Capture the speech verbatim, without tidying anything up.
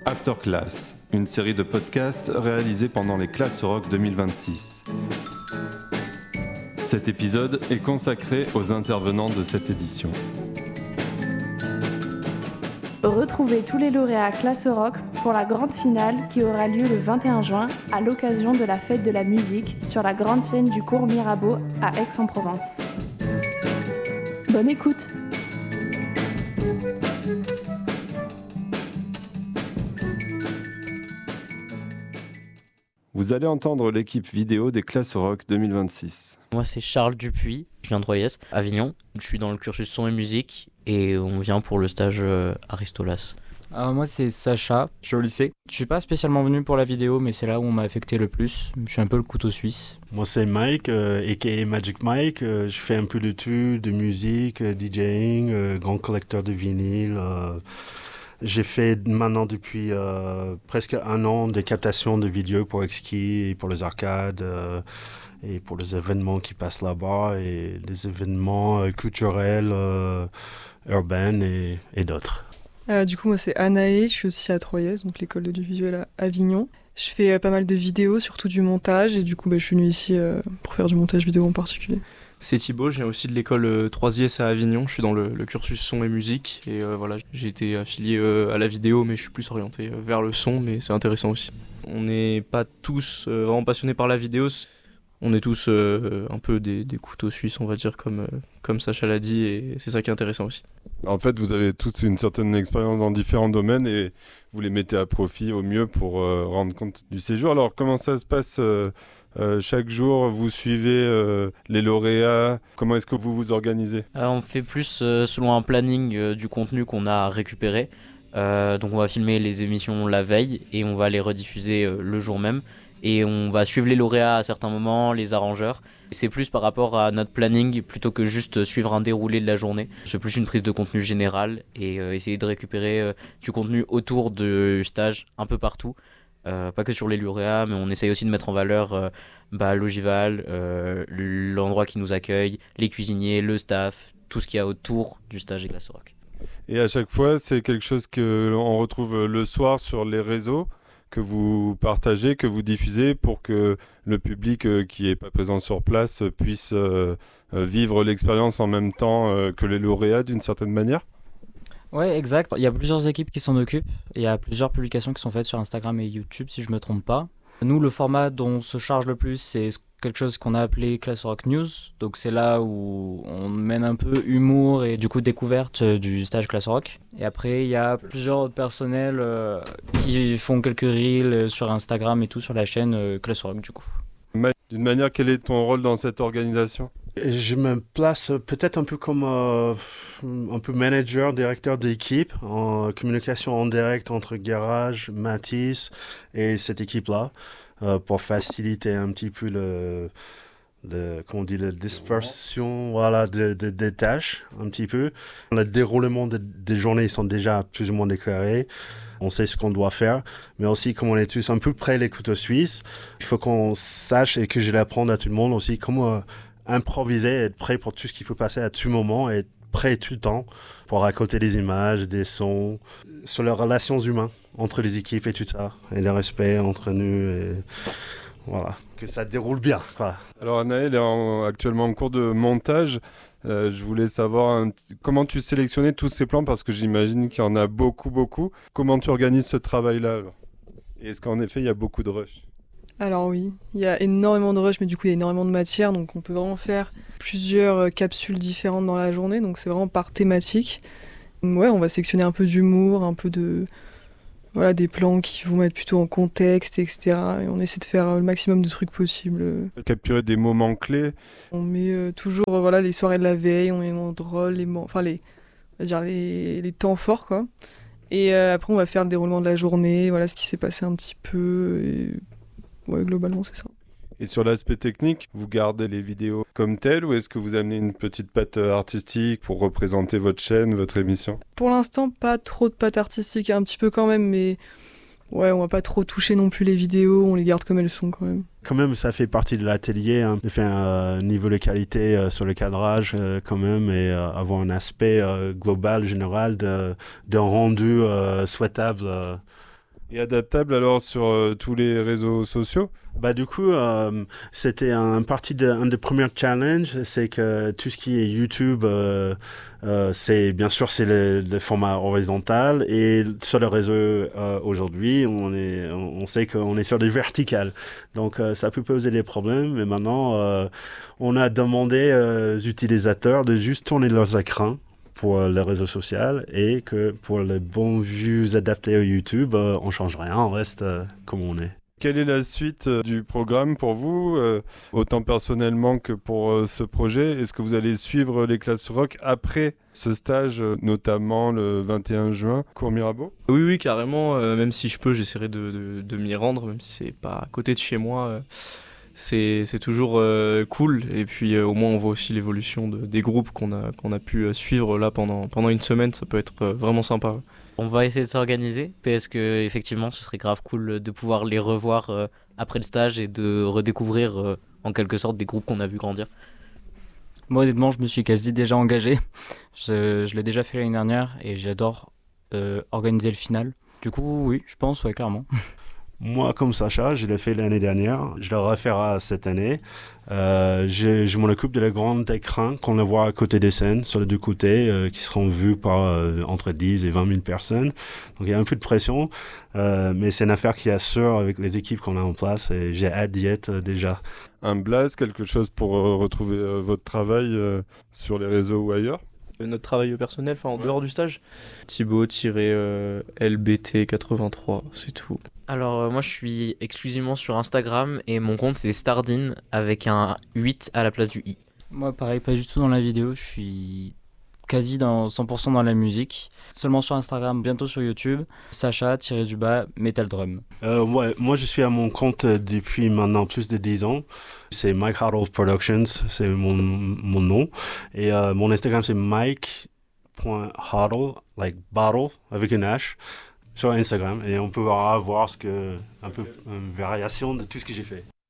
After Class, une série de podcasts réalisés pendant les Classes Rock deux mille vingt-six. Cet épisode est consacré aux intervenants de cette édition. Retrouvez tous les lauréats Classe Rock pour la grande finale qui aura lieu le vingt et un juin à l'occasion de la fête de la musique sur la grande scène du cours Mirabeau à Aix-en-Provence. Bonne écoute! Vous allez entendre l'équipe vidéo des Classes Rock deux mille vingt-six. Moi, c'est Charles Dupuis, je viens de Troyes, Avignon. Je suis dans le cursus son et musique et on vient pour le stage euh, Aristolas. Euh, moi, c'est Sacha, je suis au lycée. Je suis pas spécialement venu pour la vidéo, mais c'est là où on m'a affecté le plus. Je suis un peu le couteau suisse. Moi, c'est Mike, euh, a k a. Magic Mike. Euh, je fais un peu de tout, de musique, euh, DJing, euh, grand collecteur de vinyle. Euh, j'ai fait maintenant depuis euh, presque un an des captations de vidéos pour Exki et pour les arcades euh, et pour les événements qui passent là-bas et les événements euh, culturels, euh, urbains et, et d'autres. Euh, du coup, moi, c'est Anaë, je suis aussi à Troyes, donc l'école de visuel à Avignon. Je fais euh, pas mal de vidéos, surtout du montage, et du coup, bah, je suis venue ici euh, pour faire du montage vidéo en particulier. C'est Thibaut, je viens aussi de l'école euh, trois I S à Avignon, je suis dans le, le cursus son et musique, et euh, voilà, j'ai été affilié euh, à la vidéo, mais je suis plus orienté euh, vers le son, mais c'est intéressant aussi. On n'est pas tous euh, vraiment passionnés par la vidéo, on est tous euh, un peu des, des couteaux suisses, on va dire, comme, euh, comme Sacha l'a dit, et c'est ça qui est intéressant aussi. En fait, vous avez tous une certaine expérience dans différents domaines et vous les mettez à profit au mieux pour euh, rendre compte du séjour. Alors, comment ça se passe euh, euh, chaque jour? Vous suivez euh, les lauréats? Comment est-ce que vous vous organisez? Euh, on fait plus euh, selon un planning euh, du contenu qu'on a récupéré. Euh, donc on va filmer les émissions la veille et on va les rediffuser euh, le jour même. Et on va suivre les lauréats à certains moments, les arrangeurs. C'est plus par rapport à notre planning plutôt que juste suivre un déroulé de la journée. C'est plus une prise de contenu général et euh, essayer de récupérer euh, du contenu autour du stage un peu partout. Euh, pas que sur les lauréats, mais on essaye aussi de mettre en valeur euh, bah, l'Ogival, euh, l'endroit qui nous accueille, les cuisiniers, le staff, tout ce qu'il y a autour du stage des Classes Rock. Et à chaque fois, c'est quelque chose qu'on retrouve le soir sur les réseaux, que vous partagez, que vous diffusez pour que le public euh, qui n'est pas présent sur place euh, puisse euh, euh, vivre l'expérience en même temps euh, que les lauréats d'une certaine manière? Ouais, exact. Il y a plusieurs équipes qui s'en occupent. Il y a plusieurs publications qui sont faites sur Instagram et YouTube, si je ne me trompe pas. Nous, le format dont on se charge le plus, c'est quelque chose qu'on a appelé Classe Rock News. Donc c'est là où on mène un peu humour et du coup découverte du stage Classe Rock. Et après, il y a plusieurs autres personnels euh, qui font quelques reels sur Instagram et tout sur la chaîne euh, Classe Rock du coup. D'une manière, quel est ton rôle dans cette organisation? Je me place peut-être un peu comme euh, un peu manager, directeur d'équipe, en communication en direct entre Garage, Matisse et cette équipe-là, euh, pour faciliter un petit peu le, le comment on dit, la dispersion, voilà, de, de, des tâches, un petit peu. Le déroulement de, des journées sont déjà plus ou moins déclarés. On sait ce qu'on doit faire, mais aussi comme on est tous un peu près les couteaux suisses, il faut qu'on sache et que je l'apprenne à tout le monde aussi comment euh, improviser, être prêt pour tout ce qui peut passer à tout moment, et être prêt tout le temps pour raconter des images, des sons, sur les relations humaines entre les équipes et tout ça, et le respect entre nous, et voilà, que ça déroule bien, quoi. Alors Anaël est en, actuellement en cours de montage. Euh, je voulais savoir un, comment tu sélectionnais tous ces plans, parce que j'imagine qu'il y en a beaucoup, beaucoup. Comment tu organises ce travail-là alors? Et est-ce qu'en effet, il y a beaucoup de rush? Alors oui, il y a énormément de rush, mais du coup il y a énormément de matière, donc on peut vraiment faire plusieurs capsules différentes dans la journée, donc c'est vraiment par thématique. Ouais, on va sectionner un peu d'humour, un peu de... Voilà, des plans qui vont mettre plutôt en contexte, et cetera. Et on essaie de faire le maximum de trucs possibles. Capturer des moments clés. On met euh, toujours euh, voilà, les soirées de la veille, on met les moments drôles, les, mo- enfin, les, on va dire les, les temps forts, quoi. Et euh, après, on va faire le déroulement de la journée, voilà ce qui s'est passé un petit peu. Et... Ouais, globalement, c'est ça. Et sur l'aspect technique, vous gardez les vidéos comme telles ou est-ce que vous amenez une petite patte artistique pour représenter votre chaîne, votre émission? Pour l'instant, pas trop de patte artistique, un petit peu quand même, mais ouais, on va pas trop toucher non plus les vidéos, on les garde comme elles sont quand même. Quand même, ça fait partie de l'atelier, hein, de faire un euh, niveau de qualité euh, sur le cadrage euh, quand même, et euh, avoir un aspect euh, global, général, de, de rendu euh, souhaitable. Euh, Et adaptable alors sur euh, tous les réseaux sociaux? Bah du coup, euh, c'était un partie de un des premiers challenges, c'est que tout ce qui est YouTube, euh, euh, c'est bien sûr c'est le, le format horizontal et sur le réseau euh, aujourd'hui, on est on sait qu'on est sur des verticales, donc euh, ça peut poser des problèmes. Mais maintenant, euh, on a demandé euh, aux utilisateurs de juste tourner leurs écrans pour les réseaux sociaux et que pour les bons vues adaptés au YouTube, euh, on change rien, on reste euh, comme on est. Quelle est la suite euh, du programme pour vous, euh, autant personnellement que pour euh, ce projet? Est-ce que vous allez suivre les classes rock après ce stage, euh, notamment le vingt et un juin, Cours Mirabeau? Oui, oui, carrément. Euh, même si je peux, j'essaierai de, de, de m'y rendre, même si c'est pas à côté de chez moi. Euh, c'est, c'est toujours euh, cool. Et puis euh, au moins, on voit aussi l'évolution de, des groupes qu'on a, qu'on a pu euh, suivre là pendant, pendant une semaine. Ça peut être euh, vraiment sympa. On va essayer de s'organiser parce que effectivement, ce serait grave cool de pouvoir les revoir euh, après le stage et de redécouvrir euh, en quelque sorte des groupes qu'on a vu grandir. Moi, honnêtement, je me suis quasi déjà engagé. Je, je l'ai déjà fait l'année dernière et j'adore euh, organiser le final. Du coup, oui, je pense, ouais, clairement. Moi, comme Sacha, je l'ai fait l'année dernière. Je le referai cette année. Euh, je, je m'en occupe de la grande écran qu'on le voit à côté des scènes, sur les deux côtés, euh, qui seront vus par euh, entre dix et vingt mille personnes. Donc, il y a un peu de pression, euh, mais c'est une affaire qui assure avec les équipes qu'on a en place et j'ai hâte d'y être euh, déjà. Un blast, quelque chose pour euh, retrouver euh, votre travail euh, sur les réseaux ou ailleurs? Notre travail personnel, enfin en Ouais. dehors du stage, Thibaut-L B T quatre-vingt-trois, c'est tout. Alors euh, moi je suis exclusivement sur Instagram et mon compte c'est Stardin avec un huit à la place du i. Moi, pareil, pas du tout dans la vidéo. Je suis quasi dans cent pour cent dans la musique. Seulement sur Instagram, bientôt sur YouTube. Sacha, tiré du bas, Metal Drum. Euh, ouais, moi, je suis à mon compte depuis maintenant plus de dix ans. C'est Mike Huddle Productions, c'est mon, mon nom. Et euh, mon Instagram, c'est mike.huddle, like bottle, avec un H, sur Instagram. Et on peut voir ce que, un peu une variation de tout ce que j'ai fait.